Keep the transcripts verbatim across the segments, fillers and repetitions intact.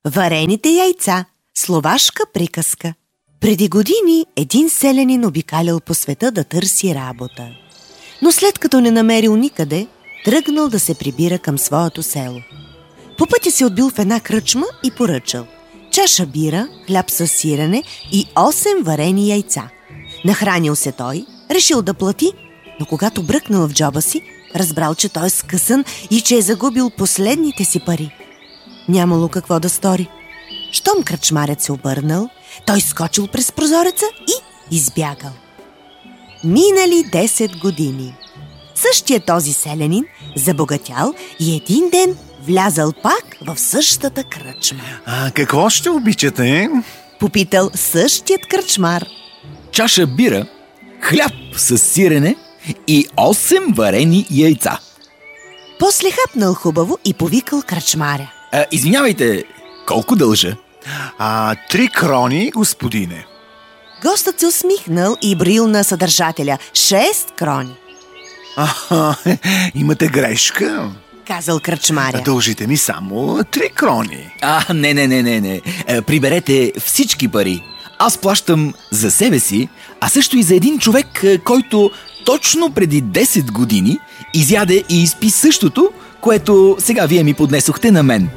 Варените яйца. Словашка приказка. Преди години един селянин обикалял по света да търси работа. Но след като не намерил никъде, тръгнал да се прибира към своето село. По пътя се отбил в една кръчма и поръчал чаша бира, хляб със сирене и осем варени яйца. Нахранил се той, решил да плати, но когато бръкнал в джоба си, разбрал, че той е скъсан и че е загубил последните си пари. Нямало какво да стори. Щом кръчмарят се обърнал, той скочил през прозореца и избягал. Минали десет години. Същия този селянин забогатял и един ден влязал пак в същата кръчма. А какво ще обичате? Попитал същият кръчмар. Чаша бира, хляб с сирене и осем варени яйца. После хапнал хубаво и повикал кръчмаря. А, извинявайте, колко дължа? А, три крони, господине. Гостът се усмихнал и брил на съдържателя. Шест крони. Аха, имате грешка, казал кръчмаря. Дължите ми само три крони. А, не, не, не, не, не. Е, приберете всички пари. Аз плащам за себе си, а също и за един човек, който точно преди десет години изяде и изпи същото, което сега вие ми поднесохте на мен.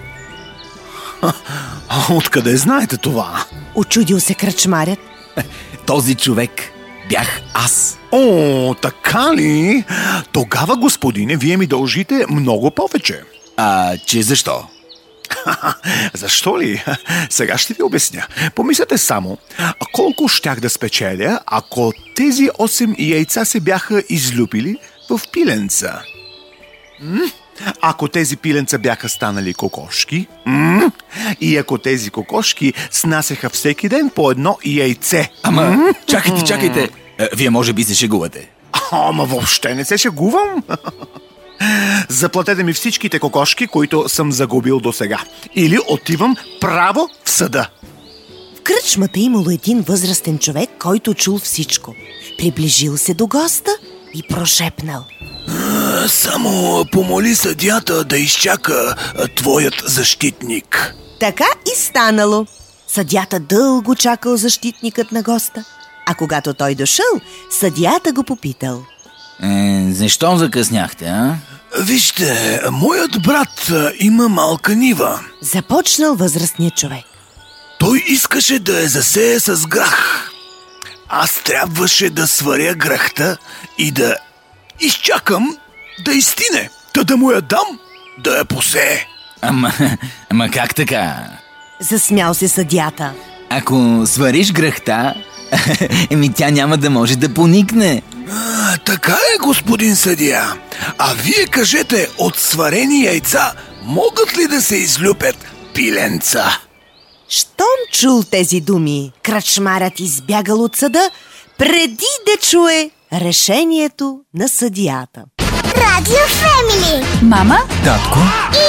Откъде знаете това? Очудил се кръчмарят. Този човек бях аз. О, така ли? Тогава, господине, вие ми дължите много повече. А, че защо? Защо ли? Сега ще ви обясня. Помислете само, колко щях да спечеля, ако тези осем яйца се бяха излюпили в пиленца. М? Ако тези пиленца бяха станали кокошки, м? И ако тези кокошки снасяха всеки ден по едно яйце. Ама, м? чакайте, чакайте. Вие може би се шегувате. Ама въобще не се шегувам. Заплатете ми всичките кокошки, които съм загубил досега. Или отивам право в съда. В кръчмата имало един възрастен човек, който чул всичко. Приближил се до госта и прошепнал. Само помоли съдията да изчака твоят защитник. Така и станало. Съдията дълго чакал защитникът на госта. А когато той дошъл, съдията го попитал. Е, защо закъсняхте, а? Вижте, моят брат има малка нива. Започнал възрастният човек. Той искаше да я засее с грах. Аз трябваше да сваря грахта и да изчакам да изстине, та да му я дам да я посее. Ама, ама как така? Засмял се съдията. Ако свариш грахта, еми тя няма да може да поникне. А, така е, господин съдия. А вие кажете, от сварени яйца могат ли да се излюпят пиленца? Щом чул тези думи, кръчмарят избягал от съда, преди да чуе решението на съдията. Радио Фемили. Мама, Татко И